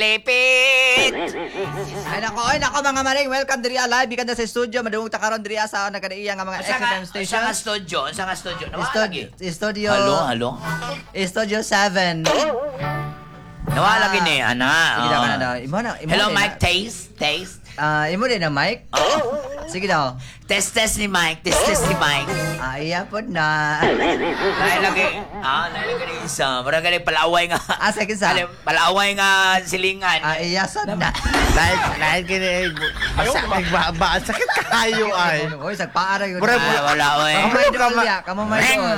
Pipit! Ay nako mga maring, welcome diri live gikan sa studio madungog ta karon diri sa nagkadaiya nga mga XFM station. Sa studio. Studio. Halo. Studio 7. Nawala gini, ana. Sige daw na. Hello, Mike. Taste. Imo din na mic? Sige daw. Test ni Mike. Iya po na. Nailagay ni isa. Marang galing palaway nga. Sige sa. Palaway nga silingan. Iya sad na. Dahil kini sakit kayo ay. Oy, sagpaara yun. Wala, oy. Kamo may doon.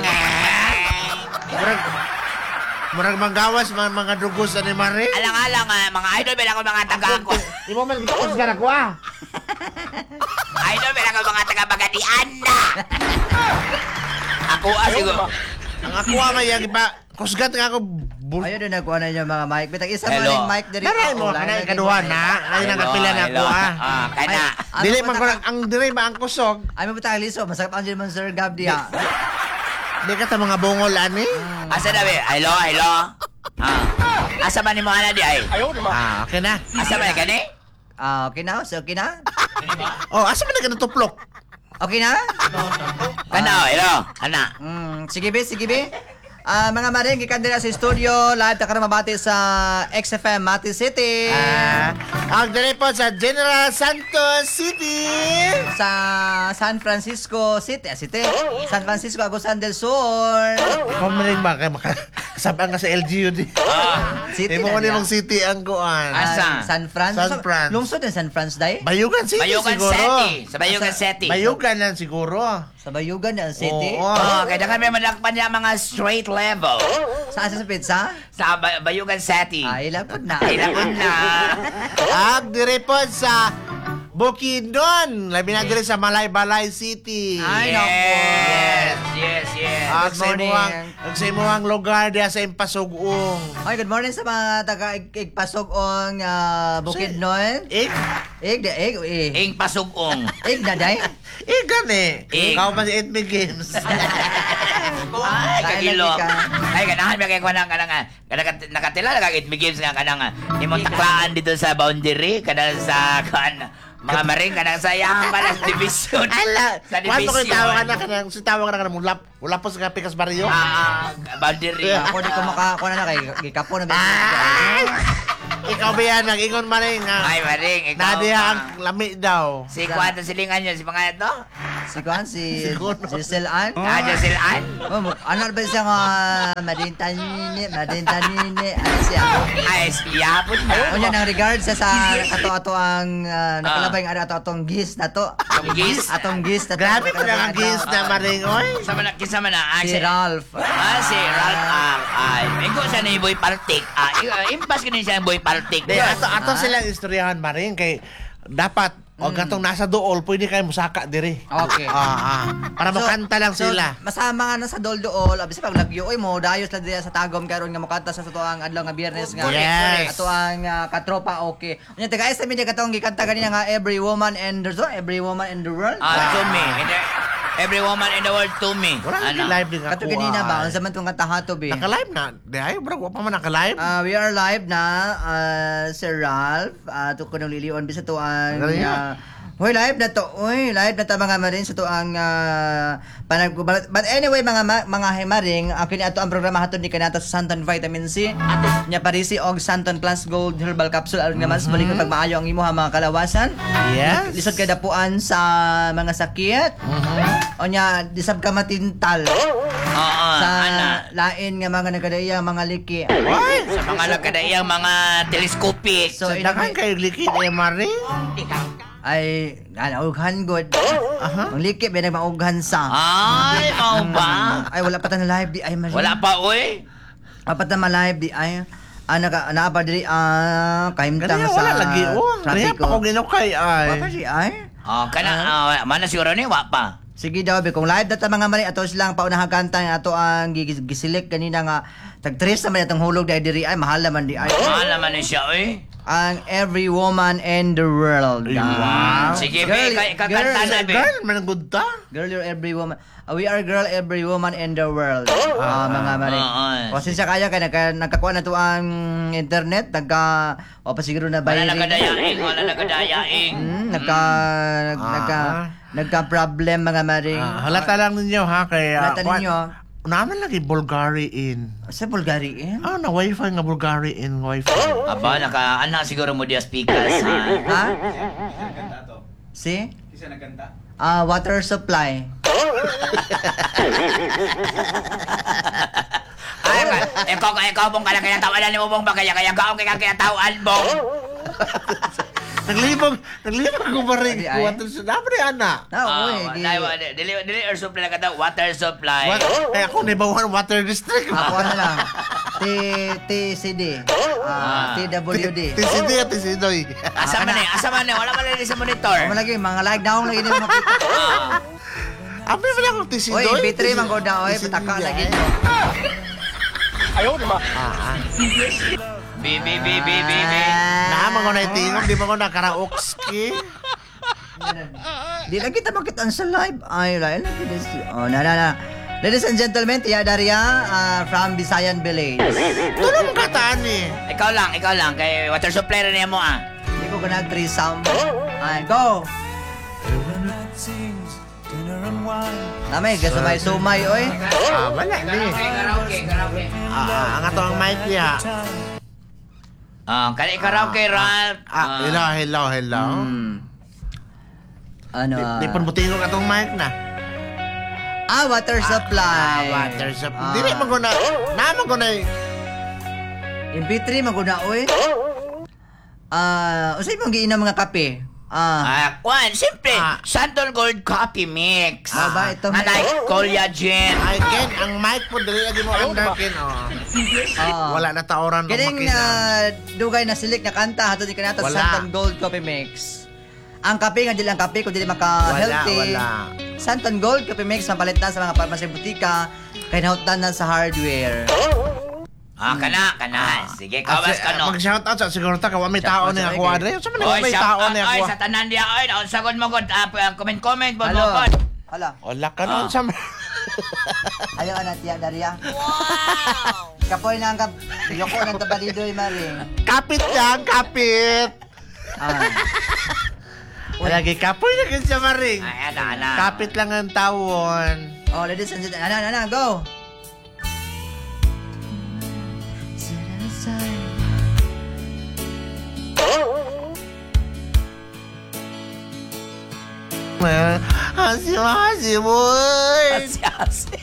Murag manggawas mga dugos ani mare. Alang-alang mga idol bila ko mga taga ko. Imo man gitos gara ko ah. Idol bila ko mga taga Bagadian na. Ako siguro. Ang ako may yang iba kusgat nga ako. Ayun doon nagkuha na yung mga mic. Bitag isa Hello. maling mic diri. Daray mo kana ikaduha na. Ay nakapila na ako ah. Kana. Dili man ko ang diri ba ang kusog. Ay mo butang liso, masakit ang German Sir Gab dia. Di ka ta mga bungol ani. Asa na be? Hello. Asa man ni mo ana di ay? Okay na. Asa man gani? Okay na? So, okay na? Oh, asa man na tuplok? Okay na? Kana, hello. Ana. Sige be. Mga maring, gikan din sa studio. Live ta karon mabati sa XFM Mati City. Ang diri po sa General Santos City. Sa San Francisco City. San Francisco, Agusan del Sur. Ikaw maring ba kay makasabang ka sa LGU di. City Imo na ni mong city ang kuan. Asa? San Fran. San Fran. Lungsod ng San Franz, day? Bayugan City Bayugan siguro. City. Sa Bayugan City. Bayugan lang siguro. Sa Bayugan ng City. Oo. Kaya kami malakpan niya mga straight level. Saan sa pizza? Sa Bayugan City. Ay, lapod na. Ilapon na. Ang diri po sa Bukidnon. Labi na diri sa Malaybalay City. Ay, naku. Yes. Ang Good morning. sa imuhang lugar diya sa Impasugong. Ay, good morning sa mga taga-igpasog-ong Bukidnon. Ig. Ing pasugong. Ig na, day? Gani. Ig. Ikaw pa si Edme Games. Ay, kagilo. Lagi ka. Ay, ganahan may kaya nakatila nagagit may games nga kanang imong taklaan dito sa boundary kanang sa mga maring kanang sayang ka sa division. Ala, Sa wato ko division. tawag ka na si tawag ka na wala po sa Pikas Barrio. Boundary. Ako di ko makakuha na kay gikapo na. Ikaw ba yan, nag-ingon maring Ay, maring, ikaw. Nadia ang lami daw. Si Kwanta silingan niya, si mga ito? Si Kuan, si Siguro. Silan. Silan? Ano ba siya nga madintanini, ano siya? Ay, yapon na. O niya nang regard sa ato ang nakalabay nga ato atong gis na to. Atong gis? Atong gis na to. Grabe po na ang gis na maring, oy. Kisama na. Si Ralph. Si Ralph. Ay, ikaw siya na yung boy partik. Impas ka din siya yung boy partik. Di, ato silang istoryahan maring kay dapat o gatong nasa dool pwede kayo musaka diri. Okay. Para makanta lang sila. Masama nga na sa Doldool, abis pag lagyo oy mo dayos lang diya sa Tagom karon nga mokanta sa ato ang adlaw nga Biyernes nga. Yes. Ato ang katropa okay. Unya taga sa media katong gikanta kanina nga every woman in the world. To me. Every woman in the world to me. Wala nang live din ako. Kato ganina ba unsa man tong kanta hato be? Naka-live na. Di ay, bro, wa pa man naka-live. We are live na Sir Ralph to kunong lilion bisa to ang Hoy, live na to. Uy, live na ta mga maring sa to ang but anyway mga maring kini ato ang programa haton ni kanata sa Santon Vitamin C. Nya parisi og Santon Plus Gold Herbal Capsule aron nga mas balik pag maayo ang imo mga kalawasan. Yes. Lisod kay dapuan sa mga sakit. O nya disab ka matintal. Sa lain nga mga nagadaya mga liki. Sa mga nagkadaiyang mga telescopic. So, dakan kayo likid maring. Ay ughan good. Ang liki ba nagmaughan sa. Ay, mau ba? Ay wala pa ta na live di ay mali. Wala pa, oy. Apat na ma-live di ay. Naapa diri kaimtang Kaya sa wala lagi. Kaya pa ko ginukay ay. Wala si ay. Mana siguro ni, wa pa. Sige daw be kung live data mga mali ato silang paunahang kanta nga ato ang gisilik kanina nga tag-tres naman itong hulog dahil diri ay mahal naman di ay. Mahal naman ni siya, oy. ang every woman in the world. Wow. Sige, Girl, kakanta na, be. Girl, managod ta. Girl, you're every woman. We are girl, every woman in the world. Mga maring. Pasensya kayo kay nagkakuha na to ang internet, o pa siguro na Wala bayring. nagkadayaing. Nagka-problem mga maring. Halata lang ninyo ha kay Halata ninyo. Naman lagi Bulgari in. Sa Bulgari eh? Na wifi nga Bulgari in wifi. Aba, ana siguro mo dia speakers, ha? Ha? Si? Kisa nagkanta. Water supply. Ay, ikaw mong kaya tawanan ni mo mong bagay, kaya gaong kaya tawaan mo. Naglibog ko ba rin? Ay. Water sa dapat ana. Dili air supply na kata, water supply. Kaya ako nibawan water district. Ako na lang. TCD. TWD. Tisidoy. Asa man eh, wala man din sa monitor. Ano lagi, mga like down lagi nila makita. Abi wala akong tisidoy. Oy, B3 man ko daw, oy, pataka lagi nyo. Bibi. Naman ko na itingog, di ba ko nakaraokski? Di lagi ta makita sa live. Ay, lagi this. Oh, na. Ladies and gentlemen, Tia Daria from Visayan Village. Tulong kataan eh. Ikaw lang, kay water supply rin mo ah. Hindi ko ganag threesome. Ay, go! Namay, gasa may sumay, oy. Wala ni. Karaoke. Ang ato ang mic niya. Kani karaoke, Ralph. Hello. Ano? Di pun butingog atong mic na. Water supply. Water supply. Dili man ko na. Naman ko na. MP3 maguna, oy. Usay mong giinom mga kape. Kwan, siyempre, Santol Gold Coffee Mix. Ba, ito Anay, collagen. Ay, Ken, ang mic po, dali lagi mo under, Ken. Wala na taoran ng Kining makina. dugay na silik na kanta hatod ni kanata sa Wala. Santon Gold Coffee Mix. Ang kape nga dili ang kape kun dili maka-healthy. Wala. Santon Gold Coffee Mix mapalitan sa mga pharmacy butika kay nahutan na sa hardware. Kana. Sige, kawas ka no. Mag-shoutout sa siguro ta, kawa may tao na ako. Adre, sa man may tao na Oy, ako. sa tanan dia, oy, naon sagod mo gud, comment, bod. Hala. Wala ka nun sa... Ayaw na Tia Daria. Wow. Kapoy na ang yoko ng tabalidoy mari. Kapit yan, kapit! Lagi kapoy na kasi sa maring. Ay, ana. Kapit lang ang tawon. Ladies and gentlemen, ana, go. Hasi-hasi, boy! Asi.